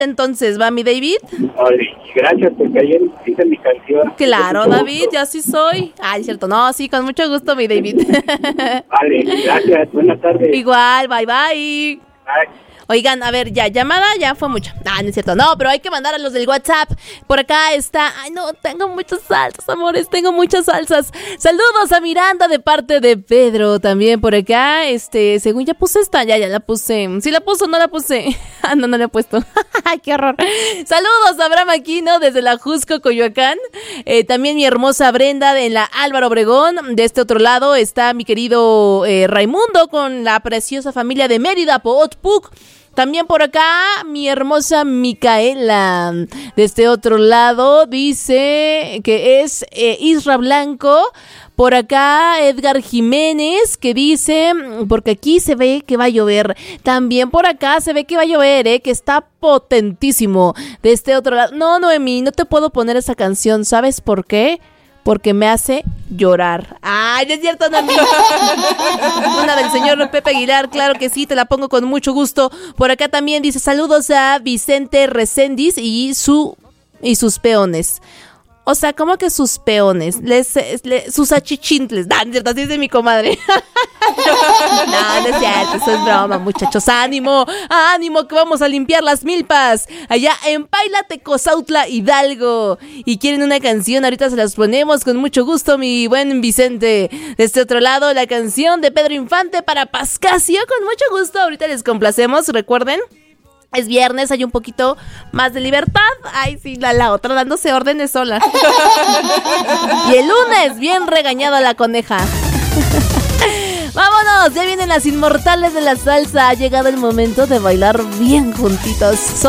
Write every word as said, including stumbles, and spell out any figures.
Entonces, ¿va mi David? Oye, gracias porque ayer hice mi canción. Claro, David, yo así soy. Ay, cierto, no, sí, con mucho gusto, mi David. Vale, gracias, buenas tardes. Igual, bye, bye. Bye. Oigan, a ver, ya, llamada ya fue mucho. Ah, no es cierto, no, pero hay que mandar a los del WhatsApp. Por acá está, ay no, tengo muchas salsas, amores, tengo muchas salsas. Saludos a Miranda de parte de Pedro, también por acá, este, según ya puse esta, ya, ya la puse. ¿Sí la puso o no la puse? Ah, no, no la he puesto. Ay, qué horror. Saludos a Abraham Aquino desde la Jusco, Coyoacán. Eh, también mi hermosa Brenda de la Álvaro Obregón. De este otro lado está mi querido eh, Raimundo con la preciosa familia de Mérida, Pootpuc. También por acá, mi hermosa Micaela. De este otro lado dice que es eh, Isra Blanco. Por acá, Edgar Jiménez, que dice, porque aquí se ve que va a llover. También por acá se ve que va a llover, eh, que está potentísimo. De este otro lado, no, Noemí, no te puedo poner esa canción, ¿sabes por qué? Porque me hace llorar. Ay, no es cierto, no, amigo. Una del señor Pepe Aguilar, claro que sí, te la pongo con mucho gusto. Por acá también dice saludos a Vicente Recendis y su y sus peones. O sea, ¿cómo que sus peones? Les, les, sus achichintles. No, no es cierto, así dice mi comadre. No, no es cierto, eso es broma, muchachos. ¡Ánimo! ¡Ánimo! Que vamos a limpiar las milpas allá en Paila, Tecozautla, Hidalgo. Y quieren una canción, ahorita se las ponemos con mucho gusto, mi buen Vicente. De este otro lado, la canción de Pedro Infante para Pascasio, con mucho gusto. Ahorita les complacemos, recuerden. Es viernes, hay un poquito más de libertad. Ay, sí, la, la otra dándose órdenes sola. Y el lunes, bien regañada la coneja. Vámonos, ya vienen las inmortales de la salsa. Ha llegado el momento de bailar bien juntitos.